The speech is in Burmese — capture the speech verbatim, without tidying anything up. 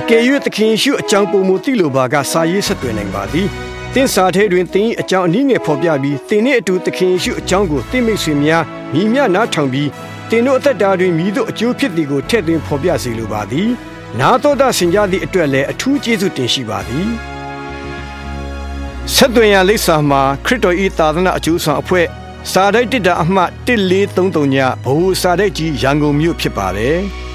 ကယ်၍သခင်ယေရှုအကြောင်းပုံမူသိလိုပါကစာရေးဆက်သွင်းနိုင်ပါသည်တင်းစာထဲတွင်တင်းအကြောင်းအနည်းငယ်ဖော်ပြပြီးတင်းနှင့်အတူသခင်ယေရှုအကြောင်းကိုသိမိတ်ဆွေများညီမျှနားထောင်ပြီးတင်းတို့အသက်တာတွင်မိတို့အကျိုးဖြစ်သည်ကိုထည့်သွင်းဖော်ပြစေလိုပါသည်နာတော်တာဆင်ကြသည့်အတွက်လည်းအထူးကျေးဇူးတင်ရှိပါသည်ဆက်သွင်းရလိပ်စာမှာခရစ်တော်၏သာသနာအကျိုးဆောင်အဖွဲ့စာတိုက်တစ်တာအမှတ်တစ်လေးသုံးသုံးညဘိုလ်စာတိုက်ကြီးရန်ကုန်မြို့ဖြစ်ပါတယ်